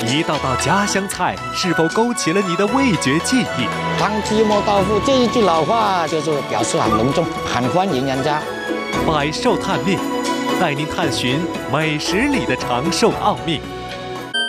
一道道家乡菜是否勾起了你的味觉记忆？ 汤鸡磨豆腐这一句老话就是表示很隆重，很欢迎人家。 百寿探秘，带您探寻美食里的长寿奥秘。